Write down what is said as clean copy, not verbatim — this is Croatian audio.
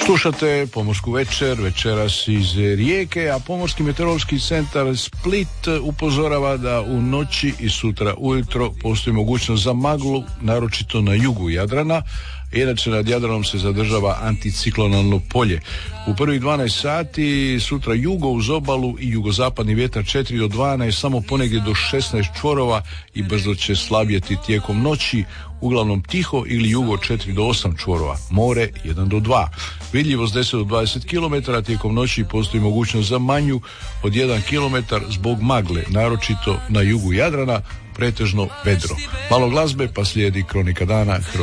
Slušate Pomorsku večer, večeras iz Rijeke, a Pomorski meteorološki centar Split upozorava da u noći i sutra ujutro postoji mogućnost za maglu, naročito na jugu Jadrana. Inače nad Jadranom se zadržava anticiklonalno polje. U prvih 12 sati sutra jugo uz obalu i jugozapadni vjetar 4 do 12, samo ponegdje do 16 čvorova i brzo će slabjeti tijekom noći, uglavnom tiho ili jugo 4 do 8 čvorova, more 1 do 2. Vidljivost 10 do 20 km, tijekom noći postoji mogućnost za manju od 1 km zbog magle, naročito na jugu Jadrana, pretežno vedro. Malo glazbe pa slijedi kronika dana.